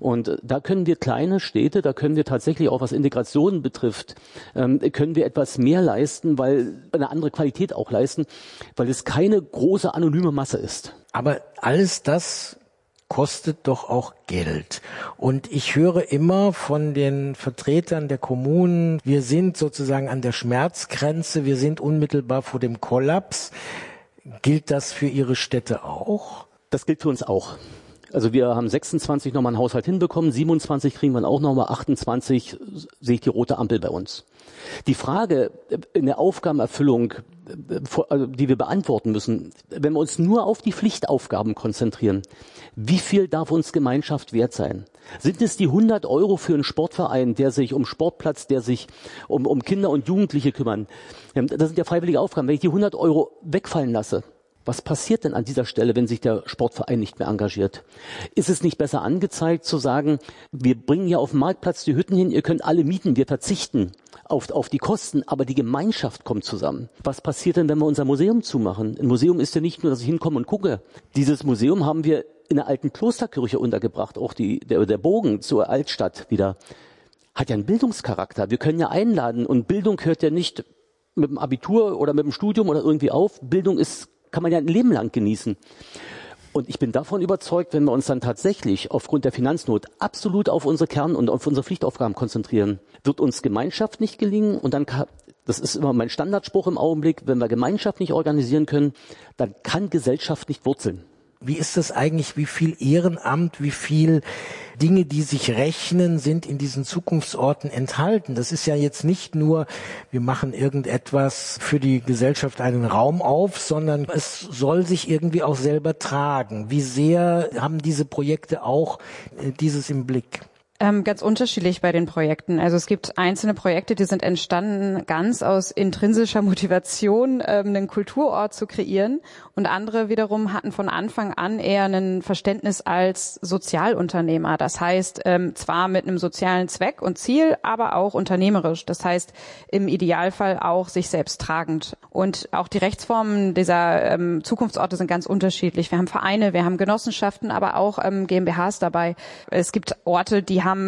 Und da können wir kleine Städte, da können wir tatsächlich auch, was Integration betrifft, können wir etwas mehr leisten, weil eine andere Qualität auch leisten, weil es keine große anonyme Masse ist. Aber alles das kostet doch auch Geld. Und ich höre immer von den Vertretern der Kommunen, wir sind sozusagen an der Schmerzgrenze, wir sind unmittelbar vor dem Kollaps. Gilt das für Ihre Städte auch? Das gilt für uns auch. Also wir haben 26 nochmal einen Haushalt hinbekommen, 27 kriegen wir auch nochmal, 28 sehe ich die rote Ampel bei uns. Die Frage in der Aufgabenerfüllung, die wir beantworten müssen, wenn wir uns nur auf die Pflichtaufgaben konzentrieren, wie viel darf uns Gemeinschaft wert sein? Sind es die 100 € für einen Sportverein, der sich um Sportplatz, der sich um Kinder und Jugendliche kümmern? Das sind ja freiwillige Aufgaben. Wenn ich die 100 € wegfallen lasse, was passiert denn an dieser Stelle, wenn sich der Sportverein nicht mehr engagiert? Ist es nicht besser angezeigt zu sagen, wir bringen ja auf dem Marktplatz die Hütten hin, ihr könnt alle mieten, wir verzichten auf die Kosten, aber die Gemeinschaft kommt zusammen. Was passiert denn, wenn wir unser Museum zumachen? Ein Museum ist ja nicht nur, dass ich hinkomme und gucke. Dieses Museum haben wir in der alten Klosterkirche untergebracht, auch der Bogen zur Altstadt wieder. Hat ja einen Bildungscharakter. Wir können ja einladen und Bildung hört ja nicht mit dem Abitur oder mit dem Studium oder irgendwie auf. Bildung kann man ja ein Leben lang genießen. Und ich bin davon überzeugt, wenn wir uns dann tatsächlich aufgrund der Finanznot absolut auf unsere Kern- und auf unsere Pflichtaufgaben konzentrieren, wird uns Gemeinschaft nicht gelingen. Und dann das ist immer mein Standardspruch im Augenblick, wenn wir Gemeinschaft nicht organisieren können, dann kann Gesellschaft nicht wurzeln. Wie ist das eigentlich, wie viel Ehrenamt, wie viel Dinge, die sich rechnen, sind in diesen Zukunftsorten enthalten? Das ist ja jetzt nicht nur, wir machen irgendetwas für die Gesellschaft einen Raum auf, sondern es soll sich irgendwie auch selber tragen. Wie sehr haben diese Projekte auch dieses im Blick? Ganz unterschiedlich bei den Projekten. Also es gibt einzelne Projekte, die sind entstanden ganz aus intrinsischer Motivation, einen Kulturort zu kreieren. Und andere wiederum hatten von Anfang an eher ein Verständnis als Sozialunternehmer. Das heißt, zwar mit einem sozialen Zweck und Ziel, aber auch unternehmerisch. Das heißt, im Idealfall auch sich selbst tragend. Und auch die Rechtsformen dieser Zukunftsorte sind ganz unterschiedlich. Wir haben Vereine, wir haben Genossenschaften, aber auch GmbHs dabei. Es gibt Orte, die haben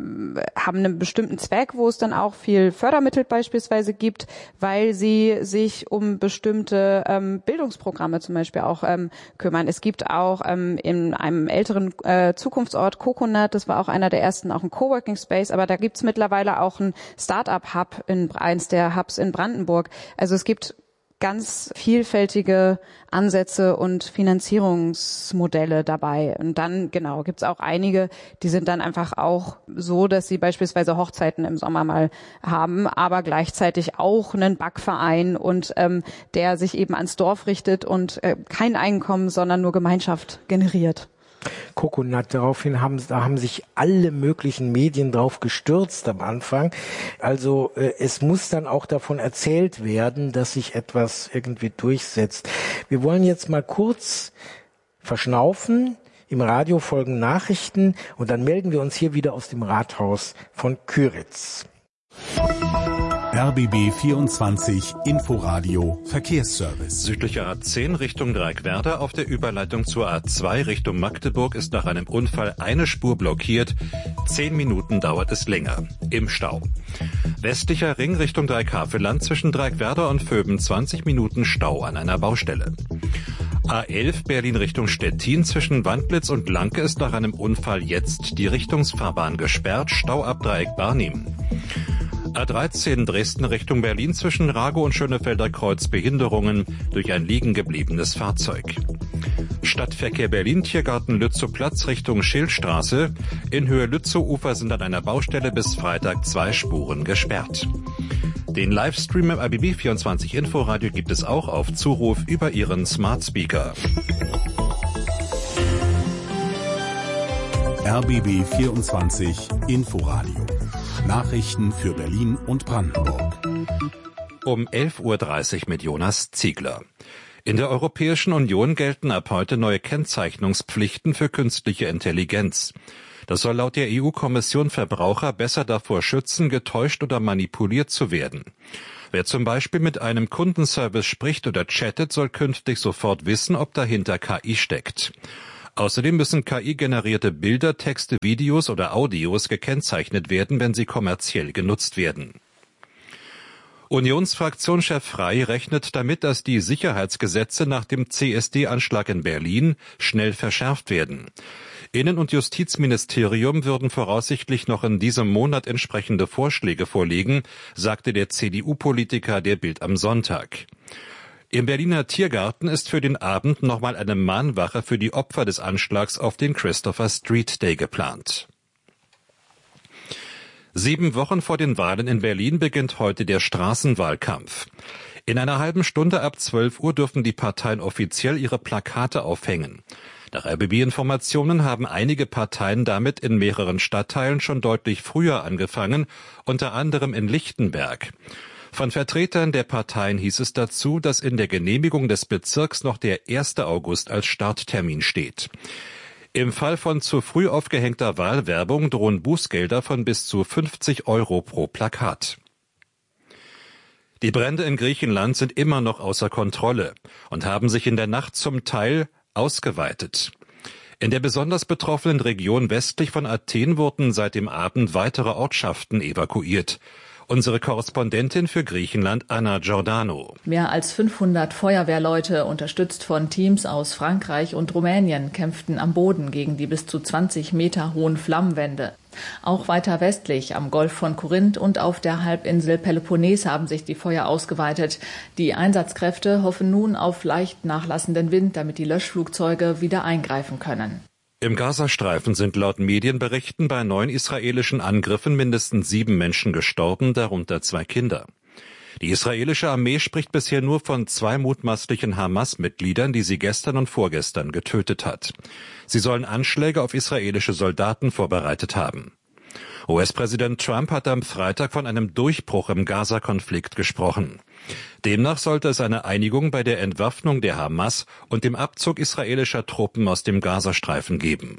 einen bestimmten Zweck, wo es dann auch viel Fördermittel beispielsweise gibt, weil sie sich um bestimmte Bildungsprogramme zum Beispiel auch kümmern. Es gibt auch in einem älteren Zukunftsort Coconut, das war auch einer der ersten, auch ein Coworking Space, aber da gibt's mittlerweile auch ein Start-up-Hub eins der Hubs in Brandenburg. Also es gibt ganz vielfältige Ansätze und Finanzierungsmodelle dabei. Und dann, gibt's auch einige, die sind dann einfach auch so, dass sie beispielsweise Hochzeiten im Sommer mal haben, aber gleichzeitig auch einen Backverein und der sich eben ans Dorf richtet und kein Einkommen, sondern nur Gemeinschaft generiert. Coconut, daraufhin haben sich alle möglichen Medien drauf gestürzt am Anfang. Also es muss dann auch davon erzählt werden, dass sich etwas irgendwie durchsetzt. Wir wollen jetzt mal kurz verschnaufen. Im Radio folgen Nachrichten und dann melden wir uns hier wieder aus dem Rathaus von Kyritz. RBB 24 Inforadio Verkehrsservice. Südliche A10 Richtung Dreieckwerder auf der Überleitung zur A2 Richtung Magdeburg ist nach einem Unfall eine Spur blockiert. 10 Minuten dauert es länger. Im Stau. Westlicher Ring Richtung Dreieckhaveland zwischen Dreieckwerder und Vöben 20 Minuten Stau an einer Baustelle. A11 Berlin Richtung Stettin zwischen Wandlitz und Lanke ist nach einem Unfall jetzt die Richtungsfahrbahn gesperrt. Stau ab Dreieck Barnim. A13 Dresden Richtung Berlin zwischen Rago und Schönefelder Kreuz Behinderungen durch ein liegen gebliebenes Fahrzeug. Stadtverkehr Berlin Tiergarten Lützowplatz Richtung Schildstraße. In Höhe Lützow-Ufer sind an einer Baustelle bis Freitag 2 Spuren gesperrt. Den Livestream im RBB 24 Inforadio gibt es auch auf Zuruf über Ihren Smart Speaker. RBB 24 Inforadio. Nachrichten für Berlin und Brandenburg. Um 11.30 Uhr mit Jonas Ziegler. In der Europäischen Union gelten ab heute neue Kennzeichnungspflichten für künstliche Intelligenz. Das soll laut der EU-Kommission Verbraucher besser davor schützen, getäuscht oder manipuliert zu werden. Wer zum Beispiel mit einem Kundenservice spricht oder chattet, soll künftig sofort wissen, ob dahinter KI steckt. Außerdem müssen KI-generierte Bilder, Texte, Videos oder Audios gekennzeichnet werden, wenn sie kommerziell genutzt werden. Unionsfraktionschef Frey rechnet damit, dass die Sicherheitsgesetze nach dem CSD-Anschlag in Berlin schnell verschärft werden. Innen- und Justizministerium würden voraussichtlich noch in diesem Monat entsprechende Vorschläge vorlegen, sagte der CDU-Politiker der Bild am Sonntag. Im Berliner Tiergarten ist für den Abend nochmal eine Mahnwache für die Opfer des Anschlags auf den Christopher Street Day geplant. 7 Wochen vor den Wahlen in Berlin beginnt heute der Straßenwahlkampf. In einer halben Stunde ab 12 Uhr dürfen die Parteien offiziell ihre Plakate aufhängen. Nach RBB-Informationen haben einige Parteien damit in mehreren Stadtteilen schon deutlich früher angefangen, unter anderem in Lichtenberg. Von Vertretern der Parteien hieß es dazu, dass in der Genehmigung des Bezirks noch der 1. August als Starttermin steht. Im Fall von zu früh aufgehängter Wahlwerbung drohen Bußgelder von bis zu 50 € pro Plakat. Die Brände in Griechenland sind immer noch außer Kontrolle und haben sich in der Nacht zum Teil ausgeweitet. In der besonders betroffenen Region westlich von Athen wurden seit dem Abend weitere Ortschaften evakuiert. Unsere Korrespondentin für Griechenland, Anna Giordano. Mehr als 500 Feuerwehrleute, unterstützt von Teams aus Frankreich und Rumänien, kämpften am Boden gegen die bis zu 20 Meter hohen Flammenwände. Auch weiter westlich, am Golf von Korinth und auf der Halbinsel Peloponnes haben sich die Feuer ausgeweitet. Die Einsatzkräfte hoffen nun auf leicht nachlassenden Wind, damit die Löschflugzeuge wieder eingreifen können. Im Gazastreifen sind laut Medienberichten bei 9 israelischen Angriffen mindestens 7 Menschen gestorben, darunter 2 Kinder. Die israelische Armee spricht bisher nur von 2 mutmaßlichen Hamas-Mitgliedern, die sie gestern und vorgestern getötet hat. Sie sollen Anschläge auf israelische Soldaten vorbereitet haben. US-Präsident Trump hat am Freitag von einem Durchbruch im Gaza-Konflikt gesprochen. Demnach sollte es eine Einigung bei der Entwaffnung der Hamas und dem Abzug israelischer Truppen aus dem Gazastreifen geben.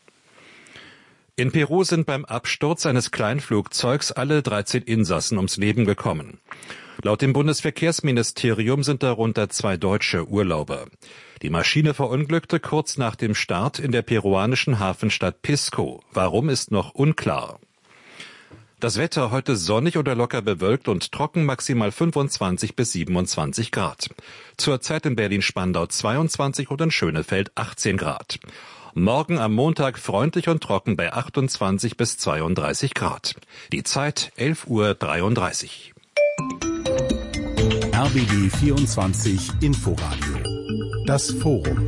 In Peru sind beim Absturz eines Kleinflugzeugs alle 13 Insassen ums Leben gekommen. Laut dem Bundesverkehrsministerium sind darunter 2 deutsche Urlauber. Die Maschine verunglückte kurz nach dem Start in der peruanischen Hafenstadt Pisco. Warum, ist noch unklar. Das Wetter heute sonnig oder locker bewölkt und trocken, maximal 25 bis 27 Grad. Zurzeit in Berlin-Spandau 22 und in Schönefeld 18 Grad. Morgen am Montag freundlich und trocken bei 28 bis 32 Grad. Die Zeit 11:33 Uhr. RBB 24 Inforadio. Das Forum.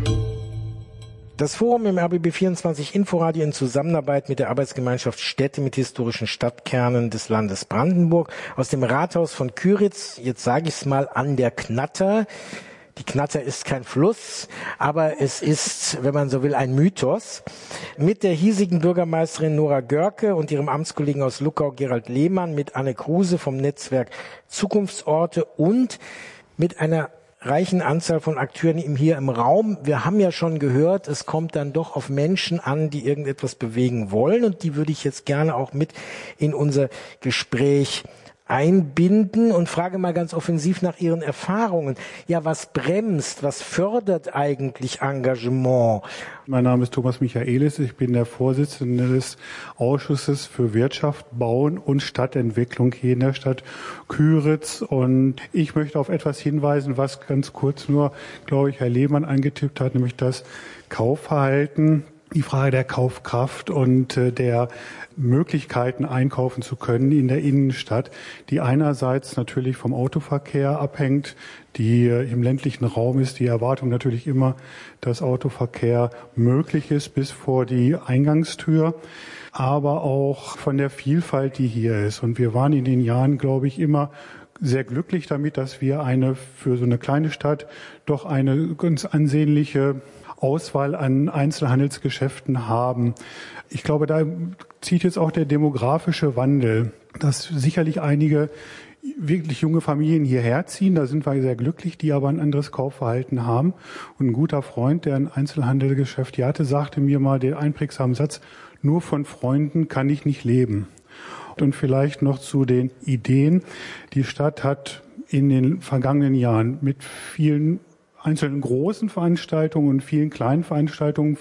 Das Forum im RBB 24 Inforadio in Zusammenarbeit mit der Arbeitsgemeinschaft Städte mit historischen Stadtkernen des Landes Brandenburg aus dem Rathaus von Kyritz, jetzt sage ich es mal, an der Knatter. Die Knatter ist kein Fluss, aber es ist, wenn man so will, ein Mythos. Mit der hiesigen Bürgermeisterin Nora Görke und ihrem Amtskollegen aus Luckau Gerald Lehmann, mit Anne Kruse vom Netzwerk Zukunftsorte und mit einer reichen Anzahl von Akteuren hier im Raum. Wir haben ja schon gehört, es kommt dann doch auf Menschen an, die irgendetwas bewegen wollen, und die würde ich jetzt gerne auch mit in unser Gespräch einbinden und frage mal ganz offensiv nach Ihren Erfahrungen. Ja, was bremst, was fördert eigentlich Engagement? Mein Name ist Thomas Michaelis, ich bin der Vorsitzende des Ausschusses für Wirtschaft, Bauen und Stadtentwicklung hier in der Stadt Kyritz, und ich möchte auf etwas hinweisen, was ganz kurz nur, glaube ich, Herr Lehmann angetippt hat, nämlich das Kaufverhalten. Die Frage der Kaufkraft und der Möglichkeiten, einkaufen zu können in der Innenstadt, die einerseits natürlich vom Autoverkehr abhängt, die im ländlichen Raum ist die Erwartung natürlich immer, dass Autoverkehr möglich ist bis vor die Eingangstür, aber auch von der Vielfalt, die hier ist. Und wir waren in den Jahren, glaube ich, immer sehr glücklich damit, dass wir für so eine kleine Stadt doch eine ganz ansehnliche Auswahl an Einzelhandelsgeschäften haben. Ich glaube, da zieht jetzt auch der demografische Wandel, dass sicherlich einige wirklich junge Familien hierher ziehen. Da sind wir sehr glücklich, die aber ein anderes Kaufverhalten haben. Und ein guter Freund, der ein Einzelhandelgeschäft hier hatte, sagte mir mal den einprägsamen Satz: Nur von Freunden kann ich nicht leben. Und vielleicht noch zu den Ideen. Die Stadt hat in den vergangenen Jahren mit vielen einzelnen großen Veranstaltungen und vielen kleinen Veranstaltungen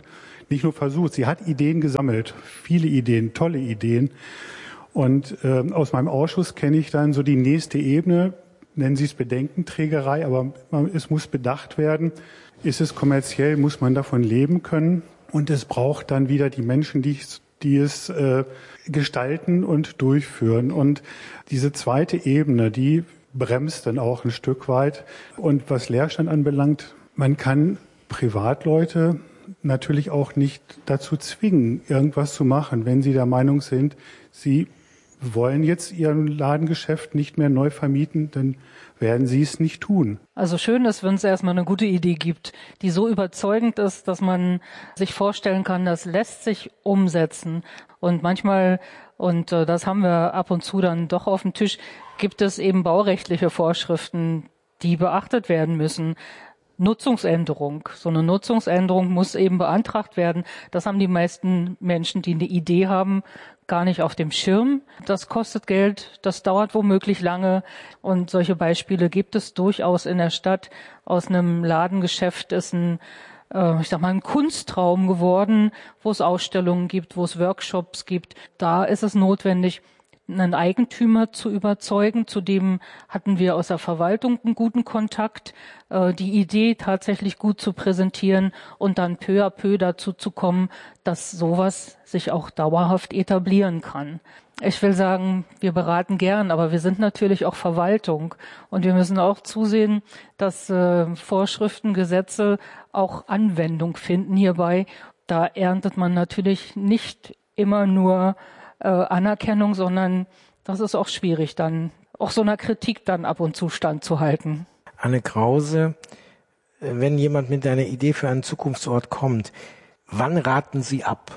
sie hat Ideen gesammelt, viele Ideen, tolle Ideen. Und aus meinem Ausschuss kenne ich dann so die nächste Ebene, nennen Sie es Bedenkenträgerei, aber es muss bedacht werden, ist es kommerziell, muss man davon leben können? Und es braucht dann wieder die Menschen, die es gestalten und durchführen. Und diese zweite Ebene, die bremst dann auch ein Stück weit. Und was Leerstand anbelangt, man kann Privatleute natürlich auch nicht dazu zwingen, irgendwas zu machen, wenn sie der Meinung sind, sie wollen jetzt ihr Ladengeschäft nicht mehr neu vermieten, dann werden sie es nicht tun. Also schön ist, wenn es erstmal eine gute Idee gibt, die so überzeugend ist, dass man sich vorstellen kann, das lässt sich umsetzen. Und manchmal, und das haben wir ab und zu dann doch auf dem Tisch, gibt es eben baurechtliche Vorschriften, die beachtet werden müssen. Nutzungsänderung. So eine Nutzungsänderung muss eben beantragt werden. Das haben die meisten Menschen, die eine Idee haben, gar nicht auf dem Schirm. Das kostet Geld, das dauert womöglich lange. Und solche Beispiele gibt es durchaus in der Stadt. Aus einem Ladengeschäft ist ein Kunstraum geworden, wo es Ausstellungen gibt, wo es Workshops gibt. Da ist es notwendig, einen Eigentümer zu überzeugen. Zudem hatten wir aus der Verwaltung einen guten Kontakt, die Idee tatsächlich gut zu präsentieren und dann peu à peu dazu zu kommen, dass sowas sich auch dauerhaft etablieren kann. Ich will sagen, wir beraten gern, aber wir sind natürlich auch Verwaltung und wir müssen auch zusehen, dass Vorschriften, Gesetze auch Anwendung finden hierbei. Da erntet man natürlich nicht immer nur Anerkennung, sondern das ist auch schwierig, dann auch so einer Kritik dann ab und zu standzuhalten. Anne Krause, wenn jemand mit einer Idee für einen Zukunftsort kommt, wann raten Sie ab?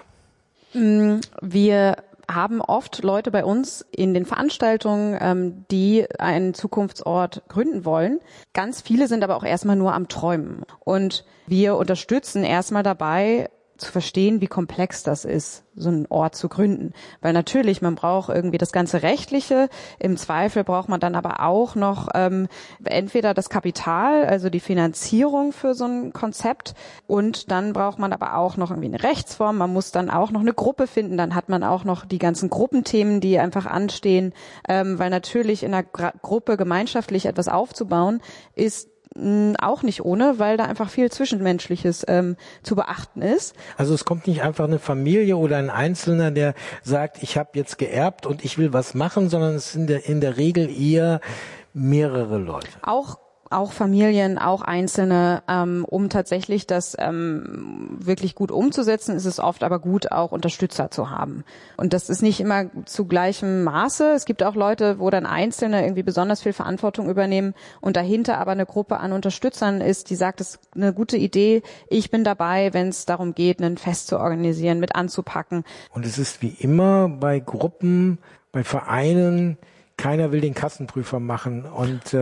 Wir haben oft Leute bei uns in den Veranstaltungen, die einen Zukunftsort gründen wollen. Ganz viele sind aber auch erstmal nur am Träumen. Und wir unterstützen erstmal dabei, zu verstehen, wie komplex das ist, so einen Ort zu gründen. Weil natürlich, man braucht irgendwie das ganze Rechtliche. Im Zweifel braucht man dann aber auch noch entweder das Kapital, also die Finanzierung für so ein Konzept. Und dann braucht man aber auch noch irgendwie eine Rechtsform. Man muss dann auch noch eine Gruppe finden. Dann hat man auch noch die ganzen Gruppenthemen, die einfach anstehen. Weil natürlich in einer Gruppe gemeinschaftlich etwas aufzubauen, ist auch nicht ohne, weil da einfach viel Zwischenmenschliches zu beachten ist. Also es kommt nicht einfach eine Familie oder ein Einzelner, der sagt, ich habe jetzt geerbt und ich will was machen, sondern es sind in der Regel eher mehrere Leute. Auch Familien, auch Einzelne, um tatsächlich das wirklich gut umzusetzen, ist es oft aber gut, auch Unterstützer zu haben. Und das ist nicht immer zu gleichem Maße. Es gibt auch Leute, wo dann Einzelne irgendwie besonders viel Verantwortung übernehmen und dahinter aber eine Gruppe an Unterstützern ist, die sagt, das ist eine gute Idee, ich bin dabei, wenn es darum geht, ein Fest zu organisieren, mit anzupacken. Und es ist wie immer bei Gruppen, bei Vereinen, keiner will den Kassenprüfer machen und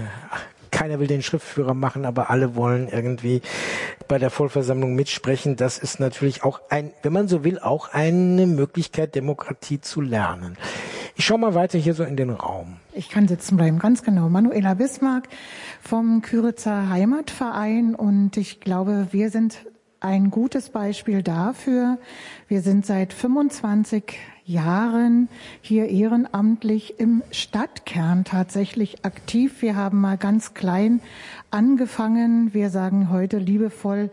keiner will den Schriftführer machen, aber alle wollen irgendwie bei der Vollversammlung mitsprechen. Das ist natürlich auch wenn man so will, auch eine Möglichkeit, Demokratie zu lernen. Ich schaue mal weiter hier so in den Raum. Ich kann sitzen bleiben, ganz genau. Manuela Bismarck vom Kyritzer Heimatverein und ich glaube, wir sind ein gutes Beispiel dafür. Wir sind seit 25 Jahren hier ehrenamtlich im Stadtkern tatsächlich aktiv. Wir haben mal ganz klein angefangen. Wir sagen heute liebevoll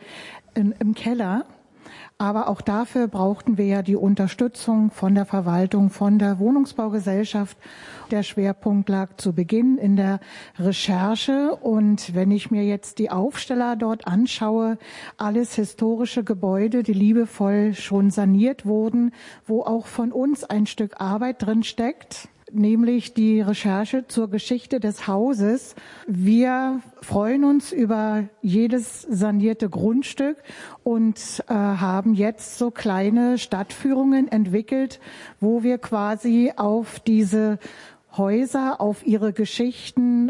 im Keller. Aber auch dafür brauchten wir ja die Unterstützung von der Verwaltung, von der Wohnungsbaugesellschaft. Der Schwerpunkt lag zu Beginn in der Recherche. Und wenn ich mir jetzt die Aufsteller dort anschaue, alles historische Gebäude, die liebevoll schon saniert wurden, wo auch von uns ein Stück Arbeit drin steckt, nämlich die Recherche zur Geschichte des Hauses. Wir freuen uns über jedes sanierte Grundstück und haben jetzt so kleine Stadtführungen entwickelt, wo wir quasi auf diese Häuser, auf ihre Geschichten,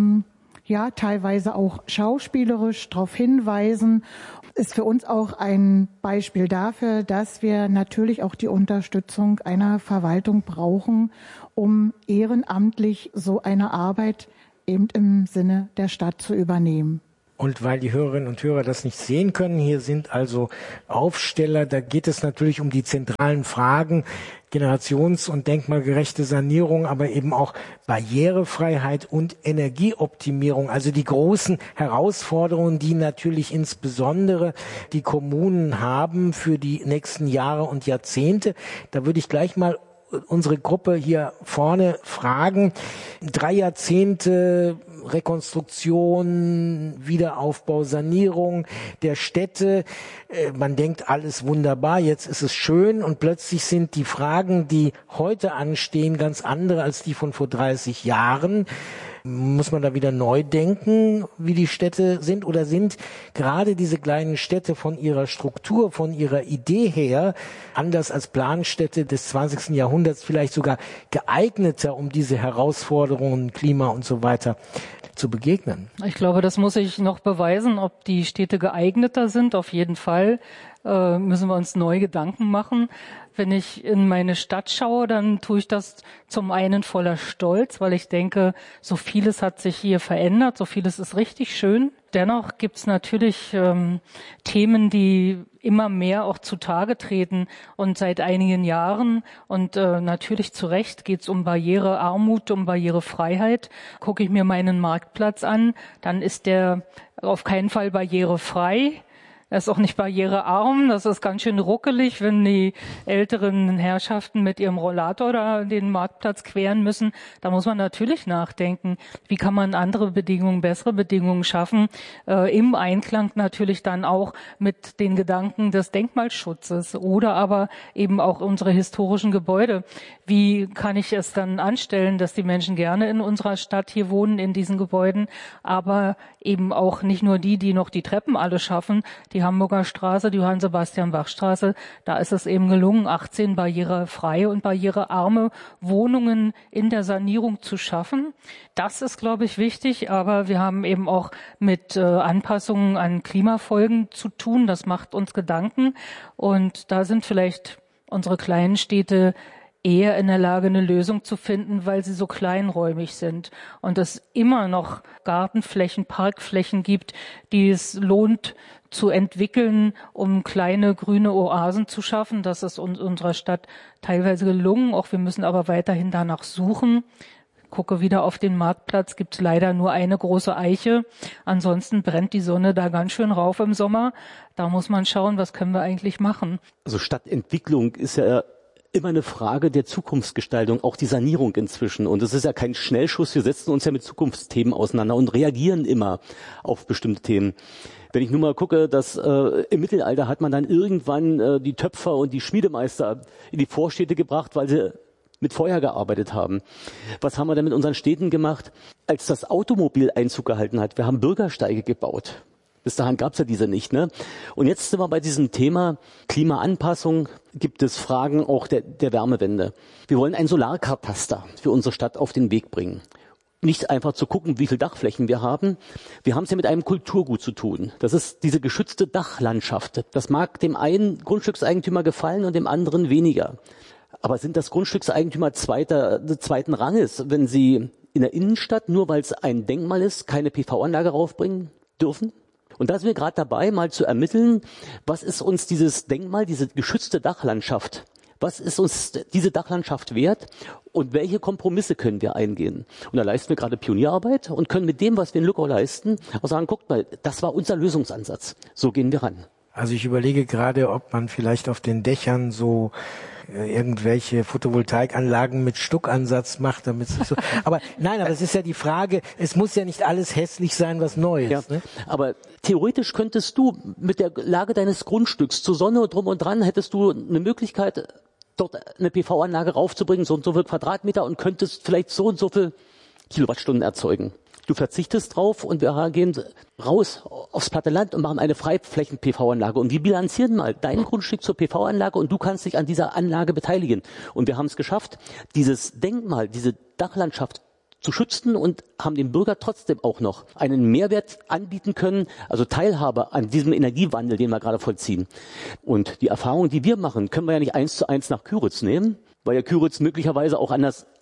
teilweise auch schauspielerisch darauf hinweisen. Ist für uns auch ein Beispiel dafür, dass wir natürlich auch die Unterstützung einer Verwaltung brauchen, um ehrenamtlich so eine Arbeit eben im Sinne der Stadt zu übernehmen. Und weil die Hörerinnen und Hörer das nicht sehen können, hier sind also Aufsteller, da geht es natürlich um die zentralen Fragen, generations- und denkmalgerechte Sanierung, aber eben auch Barrierefreiheit und Energieoptimierung, also die großen Herausforderungen, die natürlich insbesondere die Kommunen haben für die nächsten Jahre und Jahrzehnte. Da würde ich gleich mal unsere Gruppe hier vorne fragen. 3 Jahrzehnte Rekonstruktion, Wiederaufbau, Sanierung der Städte. Man denkt, alles wunderbar, jetzt ist es schön und plötzlich sind die Fragen, die heute anstehen, ganz andere als die von vor 30 Jahren. Muss man da wieder neu denken, wie die Städte sind? Oder sind gerade diese kleinen Städte von ihrer Struktur, von ihrer Idee her, anders als Planstädte des 20. Jahrhunderts, vielleicht sogar geeigneter, um diese Herausforderungen, Klima und so weiter zu begegnen? Ich glaube, das muss ich noch beweisen, ob die Städte geeigneter sind. Auf jeden Fall müssen wir uns neu Gedanken machen. Wenn ich in meine Stadt schaue, dann tue ich das zum einen voller Stolz, weil ich denke, so vieles hat sich hier verändert, so vieles ist richtig schön. Dennoch gibt es natürlich Themen, die immer mehr auch zutage treten und seit einigen Jahren. Und natürlich zu Recht geht es um Barrierearmut, um Barrierefreiheit. Gucke ich mir meinen Marktplatz an, dann ist der auf keinen Fall barrierefrei. Er ist auch nicht barrierearm, das ist ganz schön ruckelig, wenn die älteren Herrschaften mit ihrem Rollator da den Marktplatz queren müssen. Da muss man natürlich nachdenken, wie kann man andere Bedingungen, bessere Bedingungen schaffen, im Einklang natürlich dann auch mit den Gedanken des Denkmalschutzes oder aber eben auch unsere historischen Gebäude. Wie kann ich es dann anstellen, dass die Menschen gerne in unserer Stadt hier wohnen, in diesen Gebäuden, aber eben auch nicht nur die noch die Treppen alle schaffen, die Hamburger Straße, die Johann-Sebastian-Bach-Straße, da ist es eben gelungen, 18 barrierefreie und barrierearme Wohnungen in der Sanierung zu schaffen. Das ist, glaube ich, wichtig, aber wir haben eben auch mit Anpassungen an Klimafolgen zu tun. Das macht uns Gedanken und da sind vielleicht unsere kleinen Städte eher in der Lage, eine Lösung zu finden, weil sie so kleinräumig sind und es immer noch Gartenflächen, Parkflächen gibt, die es lohnt zu entwickeln, um kleine grüne Oasen zu schaffen. Das ist unserer Stadt teilweise gelungen, auch wir müssen aber weiterhin danach suchen. Gucke wieder auf den Marktplatz, gibt es leider nur eine große Eiche. Ansonsten brennt die Sonne da ganz schön rauf im Sommer. Da muss man schauen, was können wir eigentlich machen. Also Stadtentwicklung ist ja immer eine Frage der Zukunftsgestaltung, auch die Sanierung inzwischen. Und es ist ja kein Schnellschuss. Wir setzen uns ja mit Zukunftsthemen auseinander und reagieren immer auf bestimmte Themen. Wenn ich nur mal gucke, dass im Mittelalter hat man dann irgendwann die Töpfer und die Schmiedemeister in die Vorstädte gebracht, weil sie mit Feuer gearbeitet haben. Was haben wir denn mit unseren Städten gemacht, als das Automobil Einzug gehalten hat? Wir haben Bürgersteige gebaut. Bis dahin gab es ja diese nicht, ne? Und jetzt sind wir bei diesem Thema Klimaanpassung, gibt es Fragen auch der Wärmewende. Wir wollen ein Solarkataster für unsere Stadt auf den Weg bringen. Nicht einfach zu gucken, wie viel Dachflächen wir haben. Wir haben es ja mit einem Kulturgut zu tun. Das ist diese geschützte Dachlandschaft. Das mag dem einen Grundstückseigentümer gefallen und dem anderen weniger. Aber sind das Grundstückseigentümer zweiten Ranges, wenn sie in der Innenstadt, nur weil es ein Denkmal ist, keine PV-Anlage raufbringen dürfen? Und da sind wir gerade dabei, mal zu ermitteln, was ist uns dieses Denkmal, diese geschützte Dachlandschaft, was ist uns diese Dachlandschaft wert und welche Kompromisse können wir eingehen? Und da leisten wir gerade Pionierarbeit und können mit dem, was wir in Lückau leisten, auch sagen, guckt mal, das war unser Lösungsansatz. So gehen wir ran. Also ich überlege gerade, ob man vielleicht auf den Dächern so irgendwelche Photovoltaikanlagen mit Stuckansatz macht, damit es so. Aber nein, aber es ist ja die Frage, es muss ja nicht alles hässlich sein, was neu ist. Ja, ne? Aber theoretisch könntest du mit der Lage deines Grundstücks zur Sonne drum und dran, hättest du eine Möglichkeit, dort eine PV-Anlage raufzubringen, so und so viel Quadratmeter und könntest vielleicht so und so viel Kilowattstunden erzeugen. Du verzichtest drauf und wir gehen raus aufs platte Land und machen eine Freiflächen-PV-Anlage. Und wir bilanzieren mal dein Grundstück zur PV-Anlage und du kannst dich an dieser Anlage beteiligen. Und wir haben es geschafft, dieses Denkmal, diese Dachlandschaft zu schützen und haben dem Bürger trotzdem auch noch einen Mehrwert anbieten können, also Teilhabe an diesem Energiewandel, den wir gerade vollziehen. Und die Erfahrungen, die wir machen, können wir ja nicht 1:1 nach Küritz nehmen, weil ja Küritz möglicherweise auch anders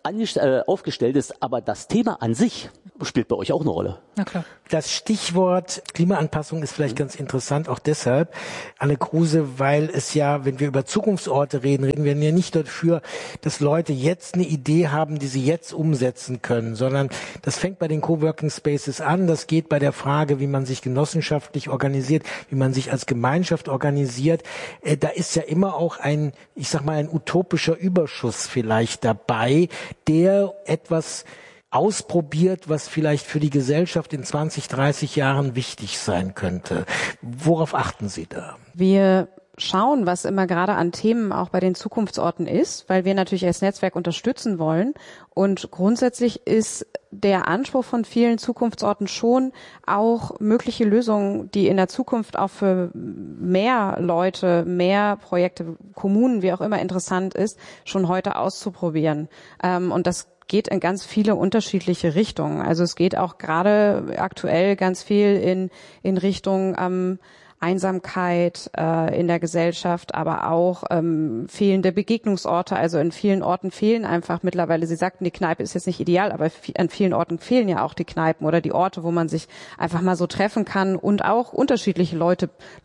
aufgestellt ist, aber das Thema an sich spielt bei euch auch eine Rolle. Na klar. Das Stichwort Klimaanpassung ist vielleicht ganz interessant, auch deshalb, Anne Kruse, weil es ja, wenn wir über Zukunftsorte reden, reden wir ja nicht dafür, dass Leute jetzt eine Idee haben, die sie jetzt umsetzen können, sondern das fängt bei den Coworking Spaces an, das geht bei der Frage, wie man sich genossenschaftlich organisiert, wie man sich als Gemeinschaft organisiert. Da ist ja immer auch ein utopischer Überschuss vielleicht dabei, der etwas ausprobiert, was vielleicht für die Gesellschaft in 20, 30 Jahren wichtig sein könnte. Worauf achten Sie da? Wir schauen, was immer gerade an Themen auch bei den Zukunftsorten ist, weil wir natürlich als Netzwerk unterstützen wollen. Und grundsätzlich ist der Anspruch von vielen Zukunftsorten schon auch mögliche Lösungen, die in der Zukunft auch für mehr Leute, mehr Projekte, Kommunen, wie auch immer interessant ist, schon heute auszuprobieren. Und das geht in ganz viele unterschiedliche Richtungen. Also es geht auch gerade aktuell ganz viel in Richtung Einsamkeit in der Gesellschaft, aber auch fehlende Begegnungsorte. Also in vielen Orten fehlen einfach mittlerweile, Sie sagten, die Kneipe ist jetzt nicht ideal, aber an vielen Orten fehlen ja auch die Kneipen oder die Orte, wo man sich einfach mal so treffen kann und auch unterschiedliche Leute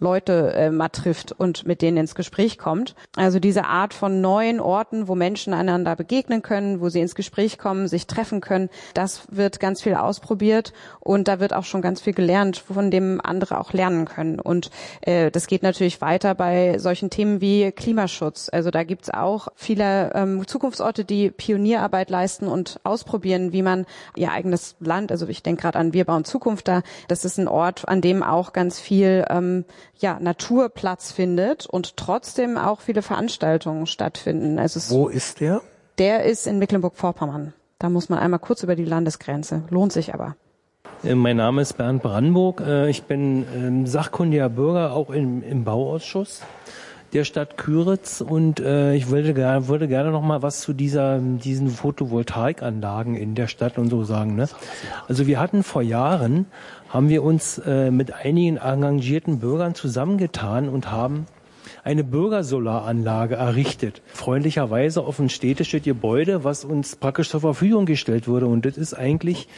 mal trifft und mit denen ins Gespräch kommt. Also diese Art von neuen Orten, wo Menschen einander begegnen können, wo sie ins Gespräch kommen, sich treffen können, das wird ganz viel ausprobiert und da wird auch schon ganz viel gelernt, von dem andere auch lernen können. Und das geht natürlich weiter bei solchen Themen wie Klimaschutz. Also da gibt's auch viele Zukunftsorte, die Pionierarbeit leisten und ausprobieren, wie man ihr eigenes Land, also ich denke gerade an Wir bauen Zukunft da, das ist ein Ort, an dem auch ganz viel Natur Platz findet und trotzdem auch viele Veranstaltungen stattfinden. Also wo ist der? Der ist in Mecklenburg-Vorpommern. Da muss man einmal kurz über die Landesgrenze. Lohnt sich aber. Mein Name ist Bernd Brandenburg. Ich bin sachkundiger Bürger, auch im Bauausschuss der Stadt Küritz. Und ich würde gerne noch mal was zu diesen Photovoltaikanlagen in der Stadt und so sagen. Ne? Also wir hatten vor Jahren, haben wir uns mit einigen engagierten Bürgern zusammengetan und haben eine Bürgersolaranlage errichtet. Freundlicherweise auf ein städtisches Gebäude, was uns praktisch zur Verfügung gestellt wurde. Und das ist eigentlich,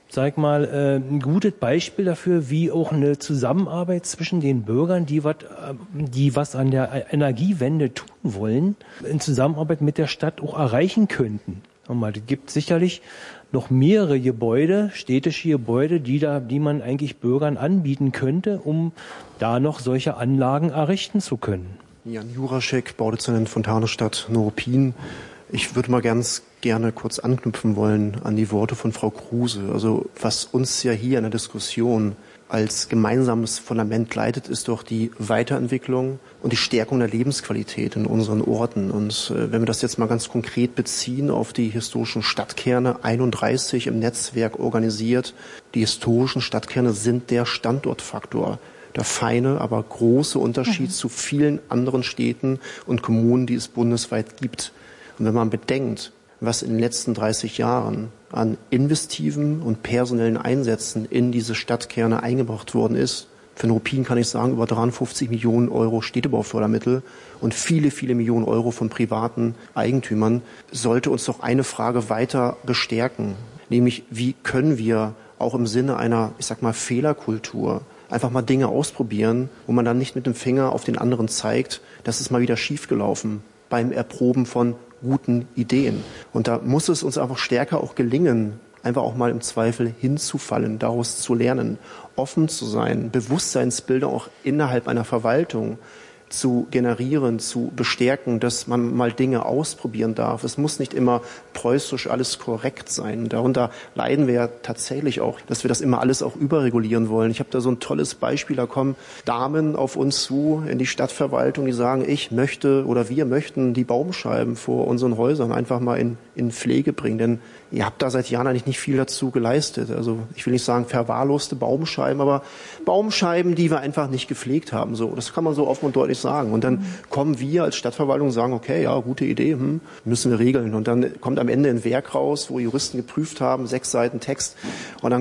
ein gutes Beispiel dafür, wie auch eine Zusammenarbeit zwischen den Bürgern, die was an der Energiewende tun wollen, in Zusammenarbeit mit der Stadt auch erreichen könnten. Es gibt sicherlich noch mehrere Gebäude, städtische Gebäude, die man eigentlich Bürgern anbieten könnte, um da noch solche Anlagen errichten zu können. Jan Juraschek, Baudezernent Fontanestadt Neuruppin. Ich würde mal ganz gerne kurz anknüpfen wollen an die Worte von Frau Kruse. Also was uns ja hier in der Diskussion als gemeinsames Fundament leitet, ist doch die Weiterentwicklung und die Stärkung der Lebensqualität in unseren Orten. Und wenn wir das jetzt mal ganz konkret beziehen auf die historischen Stadtkerne, 31 im Netzwerk organisiert, die historischen Stadtkerne sind der Standortfaktor. Der feine, aber große Unterschied zu vielen anderen Städten und Kommunen, die es bundesweit gibt. Und wenn man bedenkt, was in den letzten 30 Jahren an investiven und personellen Einsätzen in diese Stadtkerne eingebracht worden ist, für Neuruppin kann ich sagen, über 53 Millionen Euro Städtebaufördermittel und viele, viele Millionen Euro von privaten Eigentümern, sollte uns doch eine Frage weiter bestärken. Nämlich, wie können wir auch im Sinne einer, Fehlerkultur einfach mal Dinge ausprobieren, wo man dann nicht mit dem Finger auf den anderen zeigt, das ist mal wieder schiefgelaufen beim Erproben von guten Ideen. Und da muss es uns einfach stärker auch gelingen, einfach auch mal im Zweifel hinzufallen, daraus zu lernen, offen zu sein, Bewusstseinsbilder auch innerhalb einer Verwaltung zu generieren, zu bestärken, dass man mal Dinge ausprobieren darf. Es muss nicht immer preußisch alles korrekt sein. Darunter leiden wir ja tatsächlich auch, dass wir das immer alles auch überregulieren wollen. Ich habe da so ein tolles Beispiel, da kommen Damen auf uns zu in die Stadtverwaltung, die sagen, ich möchte oder wir möchten die Baumscheiben vor unseren Häusern einfach mal in Pflege bringen, denn ihr habt da seit Jahren eigentlich nicht viel dazu geleistet. Also ich will nicht sagen verwahrloste Baumscheiben, aber Baumscheiben, die wir einfach nicht gepflegt haben. So, das kann man so offen und deutlich sagen. Und dann kommen wir als Stadtverwaltung und sagen, okay, ja, gute Idee, müssen wir regeln. Und dann kommt am Ende ein Werk raus, wo Juristen geprüft haben, 6 Seiten Text. Und dann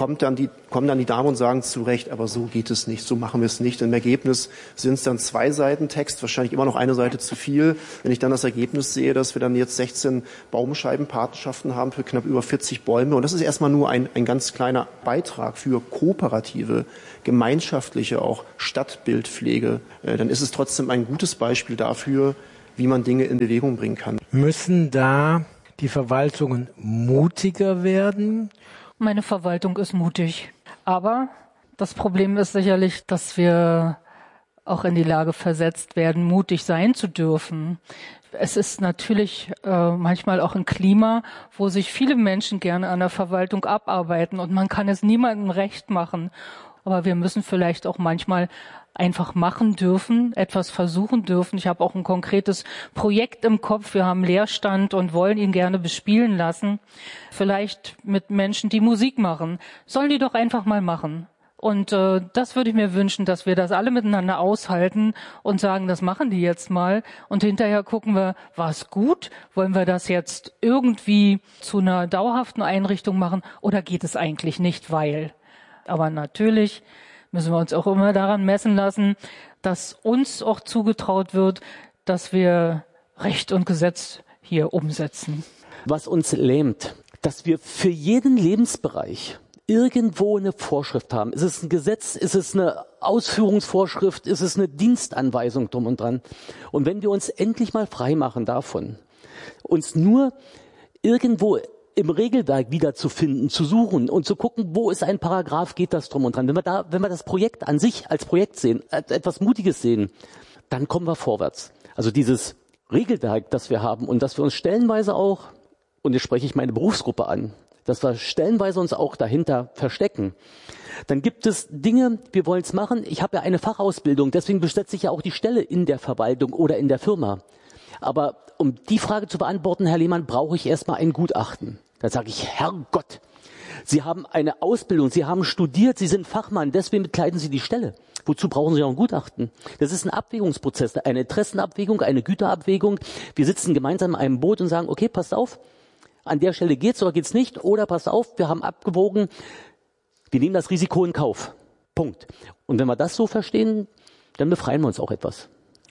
kommen dann die Damen und sagen zu Recht, aber so geht es nicht, so machen wir es nicht. Im Ergebnis sind es dann 2 Seiten Text, wahrscheinlich immer noch eine Seite zu viel. Wenn ich dann das Ergebnis sehe, dass wir dann jetzt 16 Baumscheibenpatenschaften haben für knapp über 40 Bäume, und das ist erstmal nur ein ganz kleiner Beitrag für kooperative, gemeinschaftliche, auch Stadtbildpflege, dann ist es trotzdem ein gutes Beispiel dafür, wie man Dinge in Bewegung bringen kann. Müssen da die Verwaltungen mutiger werden? Meine Verwaltung ist mutig. Aber das Problem ist sicherlich, dass wir auch in die Lage versetzt werden, mutig sein zu dürfen. Es ist natürlich manchmal auch ein Klima, wo sich viele Menschen gerne an der Verwaltung abarbeiten und man kann es niemandem recht machen. Aber wir müssen vielleicht auch manchmal einfach machen dürfen, etwas versuchen dürfen. Ich habe auch ein konkretes Projekt im Kopf. Wir haben Leerstand und wollen ihn gerne bespielen lassen. Vielleicht mit Menschen, die Musik machen. Sollen die doch einfach mal machen. Und das würde ich mir wünschen, dass wir das alle miteinander aushalten und sagen, das machen die jetzt mal. Und hinterher gucken wir, war es gut? Wollen wir das jetzt irgendwie zu einer dauerhaften Einrichtung machen? Oder geht es eigentlich nicht, weil? Aber natürlich müssen wir uns auch immer daran messen lassen, dass uns auch zugetraut wird, dass wir Recht und Gesetz hier umsetzen. Was uns lähmt, dass wir für jeden Lebensbereich irgendwo eine Vorschrift haben. Ist es ein Gesetz? Ist es eine Ausführungsvorschrift? Ist es eine Dienstanweisung drum und dran? Und wenn wir uns endlich mal frei machen davon, uns nur irgendwo im Regelwerk wiederzufinden, zu suchen und zu gucken, wo ist ein Paragraph, geht das drum und dran. Wenn wir das Projekt an sich als Projekt sehen, als etwas Mutiges sehen, dann kommen wir vorwärts. Also dieses Regelwerk, das wir haben und dass wir uns stellenweise auch, und jetzt spreche ich meine Berufsgruppe an, dass wir stellenweise uns auch dahinter verstecken. Dann gibt es Dinge, wir wollen es machen. Ich habe ja eine Fachausbildung, deswegen besetze ich ja auch die Stelle in der Verwaltung oder in der Firma. Aber um die Frage zu beantworten, Herr Lehmann, brauche ich erstmal ein Gutachten. Da sage ich, Herrgott, Sie haben eine Ausbildung, Sie haben studiert, Sie sind Fachmann, deswegen bekleiden Sie die Stelle. Wozu brauchen Sie auch ein Gutachten? Das ist ein Abwägungsprozess, eine Interessenabwägung, eine Güterabwägung. Wir sitzen gemeinsam in einem Boot und sagen, okay, passt auf, an der Stelle geht's oder geht's nicht, oder passt auf, wir haben abgewogen, wir nehmen das Risiko in Kauf. Punkt. Und wenn wir das so verstehen, dann befreien wir uns auch etwas.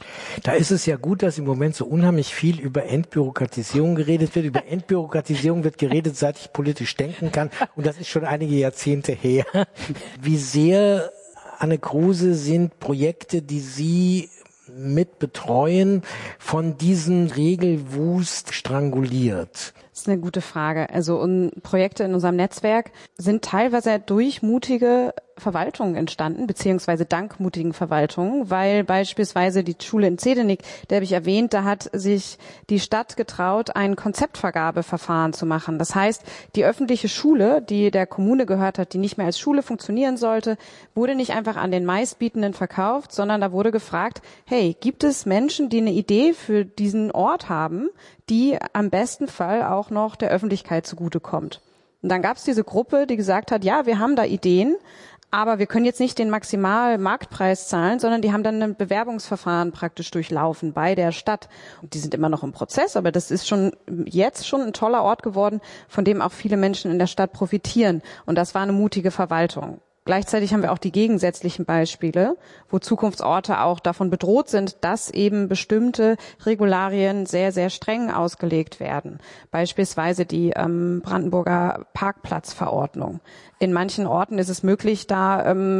Da ist es ja gut, dass im Moment so unheimlich viel über Entbürokratisierung geredet wird. Über Entbürokratisierung wird geredet, seit ich politisch denken kann. Und das ist schon einige Jahrzehnte her. Wie sehr, Anne Kruse, sind Projekte, die Sie mit betreuen, von diesem Regelwust stranguliert? Das ist eine gute Frage. Also Projekte in unserem Netzwerk sind teilweise durch mutige Verwaltungen entstanden, beziehungsweise dank mutigen Verwaltungen, weil beispielsweise die Schule in Zedenik, der habe ich erwähnt, da hat sich die Stadt getraut, ein Konzeptvergabeverfahren zu machen. Das heißt, die öffentliche Schule, die der Kommune gehört hat, die nicht mehr als Schule funktionieren sollte, wurde nicht einfach an den Meistbietenden verkauft, sondern da wurde gefragt, hey, gibt es Menschen, die eine Idee für diesen Ort haben, die am besten Fall auch noch der Öffentlichkeit zugutekommt? Und dann gab es diese Gruppe, die gesagt hat, ja, wir haben da Ideen, aber wir können jetzt nicht den Maximalmarktpreis zahlen, sondern die haben dann ein Bewerbungsverfahren praktisch durchlaufen bei der Stadt. Und die sind immer noch im Prozess, aber das ist jetzt schon ein toller Ort geworden, von dem auch viele Menschen in der Stadt profitieren. Und das war eine mutige Verwaltung. Gleichzeitig haben wir auch die gegensätzlichen Beispiele, wo Zukunftsorte auch davon bedroht sind, dass eben bestimmte Regularien sehr, sehr streng ausgelegt werden. Beispielsweise die Brandenburger Parkplatzverordnung. In manchen Orten ist es möglich, da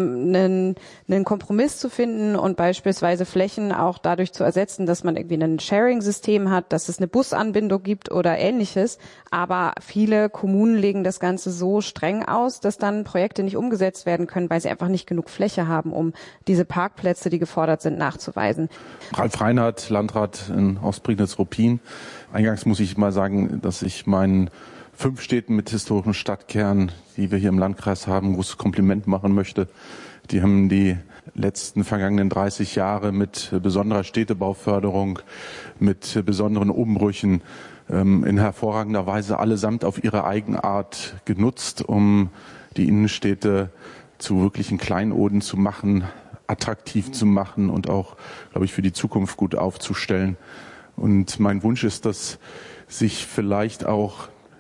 einen Kompromiss zu finden und beispielsweise Flächen auch dadurch zu ersetzen, dass man irgendwie ein Sharing-System hat, dass es eine Busanbindung gibt oder Ähnliches. Aber viele Kommunen legen das Ganze so streng aus, dass dann Projekte nicht umgesetzt werden können, weil sie einfach nicht genug Fläche haben, um diese Parkplätze, die gefordert sind, nachzuweisen. Ralf Reinhardt, Landrat in Ostprignitz-Ruppin. Eingangs muss ich mal sagen, dass ich meinen 5 Städten mit historischen Stadtkern, die wir hier im Landkreis haben, ein großes Kompliment machen möchte. Die haben die letzten vergangenen 30 Jahre mit besonderer Städtebauförderung, mit besonderen Umbrüchen in hervorragender Weise allesamt auf ihre Eigenart genutzt, um die Innenstädte zu wirklichen Kleinoden zu machen, attraktiv zu machen und auch, glaube ich, für die Zukunft gut aufzustellen. Und mein Wunsch ist, dass sich vielleicht auch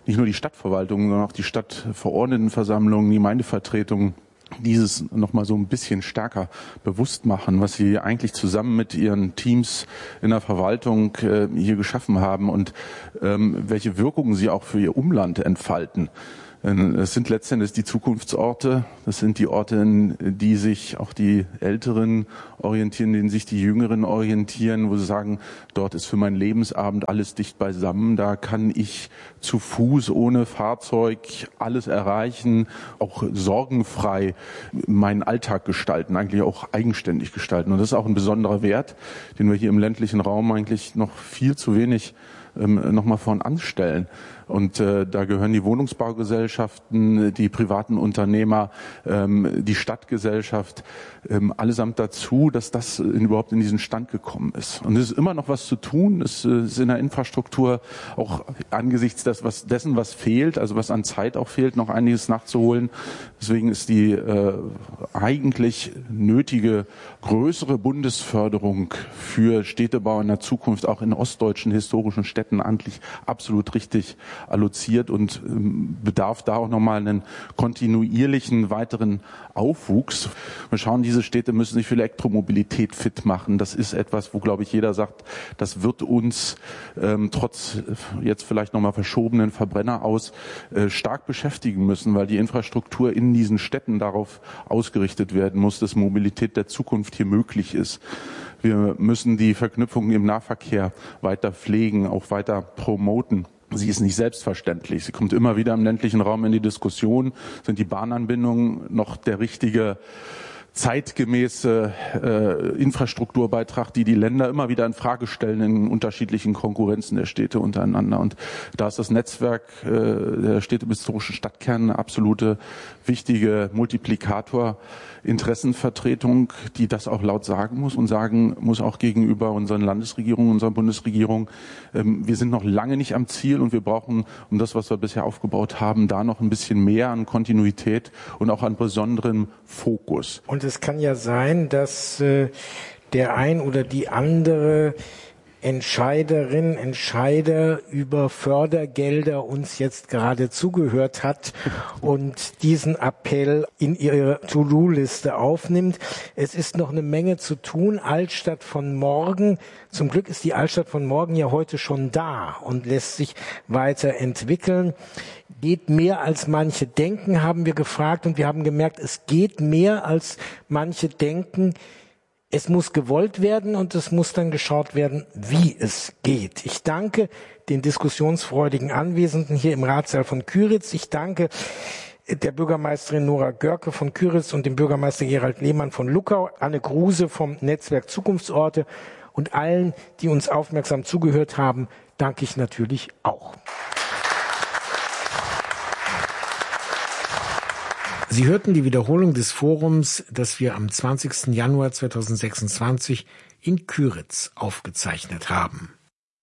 nicht nur die Stadtverwaltung, sondern auch die Stadtverordnetenversammlung, die Gemeindevertretungen dieses nochmal so ein bisschen stärker bewusst machen, was sie eigentlich zusammen mit ihren Teams in der Verwaltung hier geschaffen haben und welche Wirkungen sie auch für ihr Umland entfalten. Es sind letztendlich die Zukunftsorte, das sind die Orte, in die sich auch die Älteren orientieren, in denen sich die Jüngeren orientieren, wo sie sagen, dort ist für meinen Lebensabend alles dicht beisammen, da kann ich zu Fuß, ohne Fahrzeug alles erreichen, auch sorgenfrei meinen Alltag gestalten, eigentlich auch eigenständig gestalten. Und das ist auch ein besonderer Wert, den wir hier im ländlichen Raum eigentlich noch viel zu wenig nochmal vorn anstellen. Und da gehören die Wohnungsbaugesellschaften, die privaten Unternehmer, die Stadtgesellschaft, allesamt dazu, dass das überhaupt in diesen Stand gekommen ist. Und es ist immer noch was zu tun. Es ist in der Infrastruktur auch angesichts dessen, was fehlt, also was an Zeit auch fehlt, noch einiges nachzuholen. Deswegen ist die eigentlich nötige größere Bundesförderung für Städtebau in der Zukunft auch in ostdeutschen historischen Städten eigentlich absolut richtig alloziert und bedarf da auch nochmal einen kontinuierlichen weiteren Aufwuchs. Wir schauen, diese Städte müssen sich für Elektromobilität fit machen. Das ist etwas, wo, glaube ich, jeder sagt, das wird uns trotz jetzt vielleicht nochmal verschobenen Verbrenner aus stark beschäftigen müssen, weil die Infrastruktur in diesen Städten darauf ausgerichtet werden muss, dass Mobilität der Zukunft hier möglich ist. Wir müssen die Verknüpfungen im Nahverkehr weiter pflegen, auch weiter promoten. Sie ist nicht selbstverständlich. Sie kommt immer wieder im ländlichen Raum in die Diskussion. Sind die Bahnanbindungen noch der richtige zeitgemäße Infrastrukturbeitrag, die Länder immer wieder in Frage stellen in unterschiedlichen Konkurrenzen der Städte untereinander. Und da ist das Netzwerk der städtehistorischen Stadtkerne eine absolute wichtige Multiplikator, Interessenvertretung, die das auch laut sagen muss und sagen muss auch gegenüber unseren Landesregierungen, unserer Bundesregierung, wir sind noch lange nicht am Ziel und wir brauchen, um das, was wir bisher aufgebaut haben, da noch ein bisschen mehr an Kontinuität und auch an besonderem Fokus. Und es kann ja sein, dass der ein oder die andere Entscheiderin, Entscheider über Fördergelder uns jetzt gerade zugehört hat und diesen Appell in ihre To-Do-Liste aufnimmt. Es ist noch eine Menge zu tun. Altstadt von morgen. Zum Glück ist die Altstadt von morgen ja heute schon da und lässt sich weiterentwickeln. Geht mehr als manche denken, haben wir gefragt, und wir haben gemerkt, es geht mehr als manche denken. Es muss gewollt werden und es muss dann geschaut werden, wie es geht. Ich danke den diskussionsfreudigen Anwesenden hier im Ratssaal von Kyritz. Ich danke der Bürgermeisterin Nora Görke von Kyritz und dem Bürgermeister Gerald Lehmann von Luckau, Anne Kruse vom Netzwerk Zukunftsorte und allen, die uns aufmerksam zugehört haben, danke ich natürlich auch. Sie hörten die Wiederholung des Forums, das wir am 20. Januar 2026 in Kyritz aufgezeichnet haben.